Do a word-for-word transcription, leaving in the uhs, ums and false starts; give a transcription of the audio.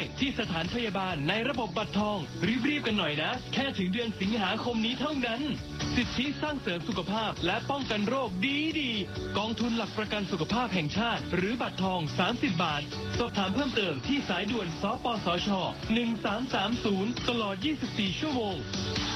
ที่สถานพยาบาลในระบบบัตรทองรีบๆกันหน่อยนะแค่ถึงเดือนสิงหาคมนี้เท่านั้นสิทธิสร้างเสริมสุขภาพและป้องกันโรคดีดีกองทุนหลักประกันสุขภาพแห่งชาติหรือบัตรทองสามสิบบาทสอบถามเพิ่มเติมที่สายด่วนสปสชหนึ่งสามสามศูนย์ตลอดยี่สิบสี่ชั่วโมง